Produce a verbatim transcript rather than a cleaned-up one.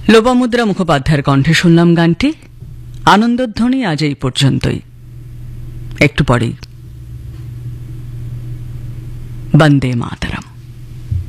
লোপামুদ্রা মুখোপাধ্যায়ের কণ্ঠে শুনলাম গানটি। আনন্দধ্বনি আজ এই পর্যন্তই। একটু পরেই বন্দে মাতরম।